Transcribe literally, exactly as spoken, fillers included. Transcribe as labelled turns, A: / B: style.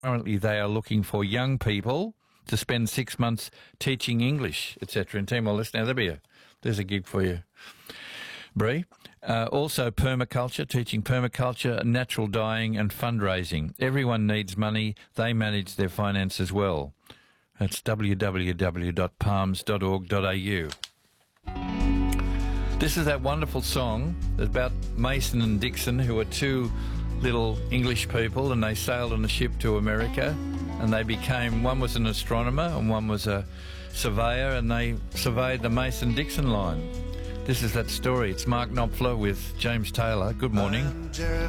A: Currently, they are looking for young people to spend six months teaching English, et cetera in Timor-Leste. Now, there'll be a, there's a gig for you, Bree. Uh, also, permaculture, teaching permaculture, natural dyeing and fundraising. Everyone needs money. They manage their finances well. That's w w w dot palms dot org dot a u. This is that wonderful song about Mason and Dixon, who are two little English people, and they sailed on a ship to America, and they became, one was an astronomer and one was a surveyor, and they surveyed the Mason-Dixon line. This is that story. It's Mark Knopfler with James Taylor. Good morning.